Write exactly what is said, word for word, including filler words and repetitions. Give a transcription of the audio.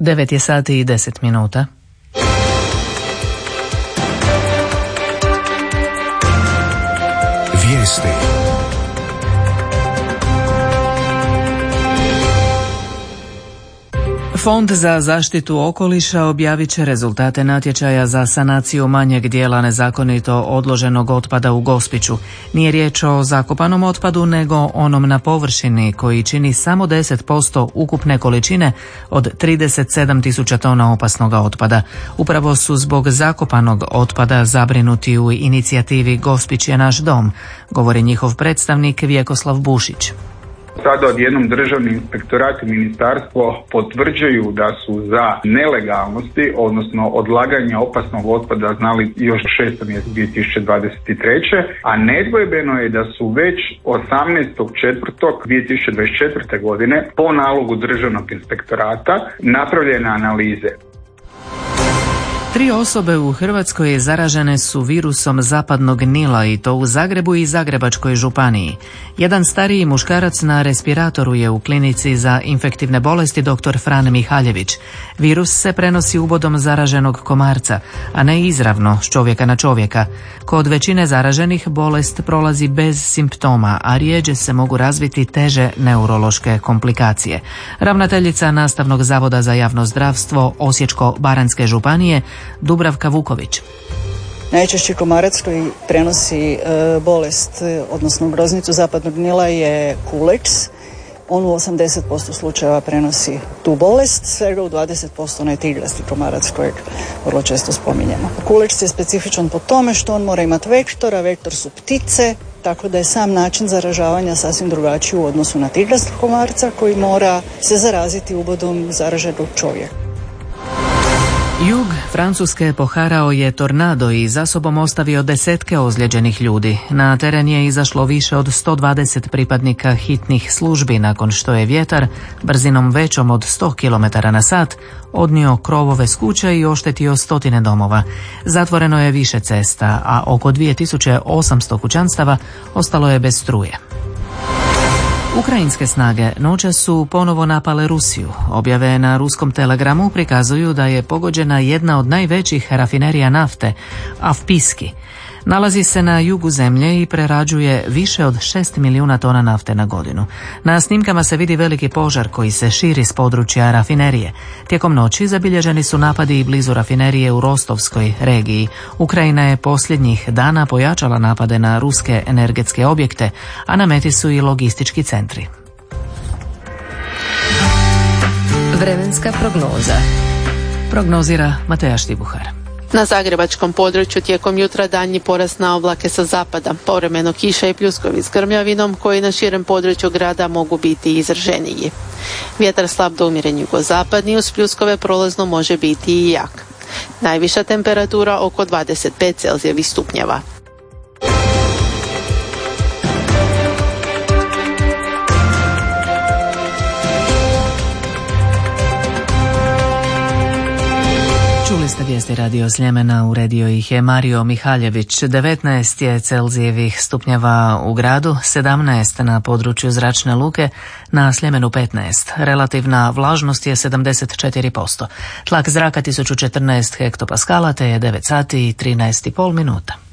devet je sati i deset minuta. Vijesti. Fond za zaštitu okoliša objavit će rezultate natječaja za sanaciju manjeg dijela nezakonito odloženog otpada u Gospiću. Nije riječ o zakopanom otpadu, nego onom na površini koji čini samo deset posto ukupne količine od trideset sedam tisuća tona opasnog otpada. Upravo su zbog zakopanog otpada zabrinuti u inicijativi Gospić je naš dom, govori njihov predstavnik Vjekoslav Bušić. Sada odjednom državni inspektorat i ministarstvo potvrđuju da su za nelegalnosti, odnosno odlaganje opasnog otpada znali još šesti mjesec dvije tisuće dvadeset treće. a nedvojbeno je da su već osamnaestog četvrtog dvije tisuće dvadeset četvrte. godine po nalogu državnog inspektorata napravljene analize. Tri osobe u Hrvatskoj zaražene su virusom zapadnog Nila i to u Zagrebu i Zagrebačkoj županiji. Jedan stariji muškarac na respiratoru je u klinici za infektivne bolesti dr. Fran Mihaljević. Virus se prenosi ubodom zaraženog komarca, a ne izravno s čovjeka na čovjeka. Kod većine zaraženih bolest prolazi bez simptoma, a rijeđe se mogu razviti teže neurološke komplikacije. Ravnateljica Nastavnog zavoda za javno zdravstvo Osječko-baranjske županije Dubravka Vuković. Najčešći komarac koji prenosi e, bolest, odnosno groznicu zapadnog Nila je kuleks. On u osamdeset posto slučajeva prenosi tu bolest, svega u dvadeset posto onaj tiglasti komarac kojeg vrlo često spominjemo. Kuleks je specifičan po tome što on mora imati vektor, a vektor su ptice, tako da je sam način zaražavanja sasvim drugačiji u odnosu na tiglastog komarca koji mora se zaraziti ubodom zaraženog čovjeka. Jug Francuske poharao je tornado i za sobom ostavio desetke ozlijeđenih ljudi. Na teren je izašlo više od sto dvadeset pripadnika hitnih službi nakon što je vjetar brzinom većom od sto kilometara na sat odnio krovove s kuća i oštetio stotine domova. Zatvoreno je više cesta, a oko dvije tisuće osamsto kućanstava ostalo je bez struje. Ukrajinske snage noćas su ponovo napale Rusiju. Objave na ruskom telegramu prikazuju da je pogođena jedna od najvećih rafinerija nafte, Avpiski. Nalazi se na jugu zemlje i prerađuje više od šest milijuna tona nafte na godinu. Na snimkama se vidi veliki požar koji se širi s područja rafinerije. Tijekom noći zabilježeni su napadi i blizu rafinerije u Rostovskoj regiji. Ukrajina je posljednjih dana pojačala napade na ruske energetske objekte, a na meti su i logistički centri. Vremenska prognoza. Prognozira Mateja Štibuhar. Na zagrebačkom području tijekom jutra daljnji porast na oblake sa zapada, povremeno kiša i pljuskovi s grmljavinom koji na širem području grada mogu biti izraženiji. Vjetar slab do umjeren jugozapadni, uz pljuskove prolazno može biti i jak. Najviša temperatura oko dvadeset pet Celzijevih stupnjeva. Čuli ste vijesti Radio Sljemena, uredio ih je Mario Mihaljević. devetnaest je Celzijevih stupnjeva u gradu, sedamnaest na području Zračne luke, na Sljemenu petnaest. Relativna vlažnost je sedamdeset četiri posto. Tlak zraka tisuću četrnaest hektopaskala te je devet sati i trinaest i pol minuta.